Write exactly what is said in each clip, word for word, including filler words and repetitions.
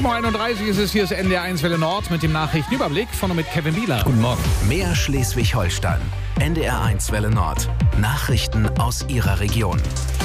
sieben Uhr einunddreißig ist es, hier ist N D R eins Welle Nord mit dem Nachrichtenüberblick von und mit Kevin Bieler. Guten Morgen. Mehr Schleswig-Holstein. N D R eins Welle Nord. Nachrichten aus Ihrer Region.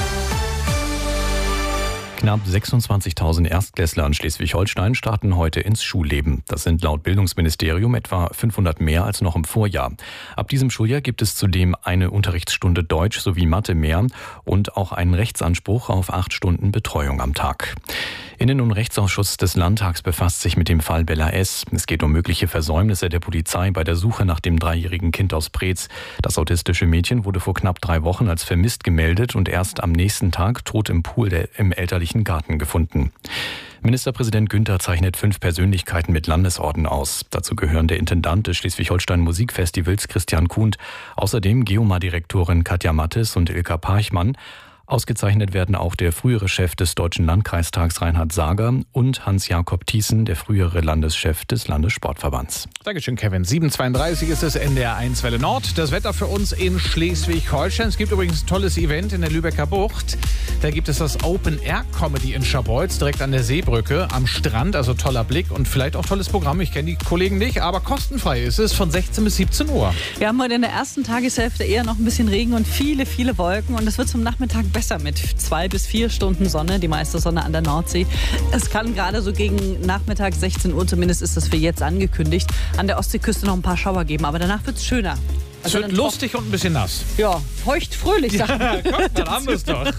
Knapp sechsundzwanzigtausend Erstklässler in Schleswig-Holstein starten heute ins Schulleben. Das sind laut Bildungsministerium etwa fünfhundert mehr als noch im Vorjahr. Ab diesem Schuljahr gibt es zudem eine Unterrichtsstunde Deutsch sowie Mathe mehr und auch einen Rechtsanspruch auf acht Stunden Betreuung am Tag. Innen- und Rechtsausschuss des Landtags befasst sich mit dem Fall Bella S. Es geht um mögliche Versäumnisse der Polizei bei der Suche nach dem dreijährigen Kind aus Preetz. Das autistische Mädchen wurde vor knapp drei Wochen als vermisst gemeldet und erst am nächsten Tag tot im Pool der, im elterlichen Garten gefunden. Ministerpräsident Günther zeichnet fünf Persönlichkeiten mit Landesorden aus. Dazu gehören der Intendant des Schleswig-Holstein Musikfestivals Christian Kuhnt, außerdem Geomar-Direktorin Katja Mattes und Ilka Parchmann. Ausgezeichnet werden auch der frühere Chef des Deutschen Landkreistags Reinhard Sager und Hans-Jakob Thiessen, der frühere Landeschef des Landessportverbands. Dankeschön, Kevin. sieben Uhr zweiunddreißig ist es, N D R eins Welle Nord. Das Wetter für uns in Schleswig-Holstein. Es gibt übrigens ein tolles Event in der Lübecker Bucht. Da gibt es das Open-Air-Comedy in Scharbeutz, direkt an der Seebrücke am Strand. Also toller Blick und vielleicht auch tolles Programm. Ich kenne die Kollegen nicht, aber kostenfrei ist es von sechzehn bis siebzehn Uhr. Wir haben heute in der ersten Tageshälfte eher noch ein bisschen Regen und viele, viele Wolken. Und es wird zum Nachmittag besser mit zwei bis vier Stunden Sonne, die meiste Sonne an der Nordsee. Es kann gerade so gegen Nachmittag sechzehn Uhr, zumindest ist das für jetzt angekündigt, an der Ostseeküste noch ein paar Schauer geben. Aber danach wird es schöner. Es wird lustig und ein bisschen nass. Ja, feucht, fröhlich, sagt man. Ja, komm, dann haben wir es doch.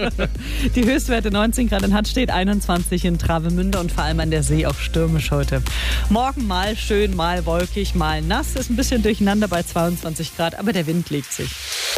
Die Höchstwerte neunzehn Grad in Hattstedt, einundzwanzig in Travemünde und vor allem an der See auch stürmisch heute. Morgen mal schön, mal wolkig, mal nass. Ist ein bisschen durcheinander bei zweiundzwanzig Grad, aber der Wind legt sich.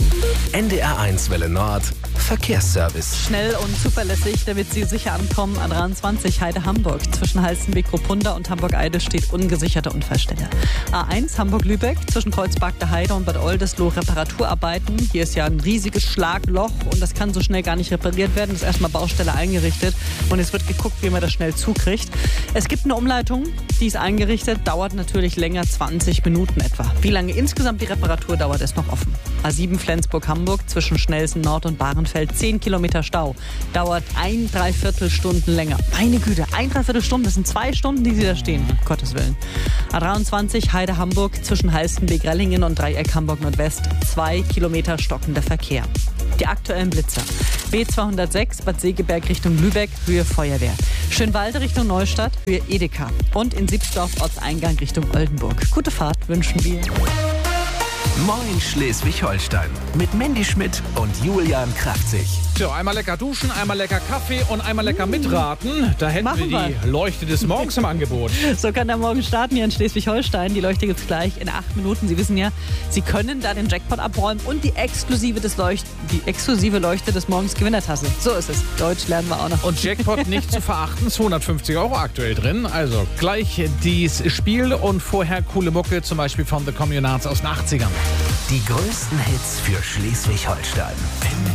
N D R eins Welle Nord. Verkehrsservice. Schnell und zuverlässig, damit Sie sicher ankommen. A dreiundzwanzig Heide-Hamburg. Zwischen Halstenbek-Ruppunda und Hamburg-Eide steht ungesicherte Unfallstelle. A eins Hamburg-Lübeck. Zwischen Kreuzberg der Heide und Bad Oldesloe Reparaturarbeiten. Hier ist ja ein riesiges Schlagloch und das kann so schnell gar nicht repariert werden. Das ist erstmal Baustelle eingerichtet und es wird geguckt, wie man das schnell zukriegt. Es gibt eine Umleitung, die ist eingerichtet, dauert natürlich länger, zwanzig Minuten etwa. Wie lange insgesamt die Reparatur dauert, ist noch offen. A sieben Flensburg-Hamburg zwischen Schnelsen Nord und Bahrenfeld, zehn Kilometer Stau. Dauert ein Dreiviertelstunden länger. Meine Güte, ein Dreiviertelstunden, das sind zwei Stunden, die Sie da stehen. Um Gottes Willen. A dreiundzwanzig Heide-Hamburg zwischen Halstenbek-Rellingen und Dreieck Hamburg-Nordwest, zwei Kilometer stockender Verkehr. Die aktuellen Blitzer. B zweihundertsechs Bad Segeberg Richtung Lübeck, Höhe Feuerwehr. Schönwalde Richtung Neustadt, Höhe Edeka. Und in Siebsdorf Ortseingang Richtung Oldenburg. Gute Fahrt wünschen wir. Moin Schleswig-Holstein. Mit Mandy Schmidt und Julian Kraftzig. So, einmal lecker duschen, einmal lecker Kaffee und einmal lecker mitraten. Da hätten Machen wir die Leuchte des Morgens im Angebot. So kann der Morgen starten hier in Schleswig-Holstein. Die Leuchte gibt's gleich in acht Minuten. Sie wissen ja, Sie können da den Jackpot abräumen und die exklusive, des Leucht die exklusive Leuchte des Morgens Gewinnertasse. So ist es. Deutsch lernen wir auch noch. Und Jackpot nicht zu verachten, zweihundertfünfzig Euro aktuell drin. Also gleich dieses Spiel und vorher coole Mucke, zum Beispiel von The Communards aus den achtzigern. Die größten Hits für Schleswig-Holstein.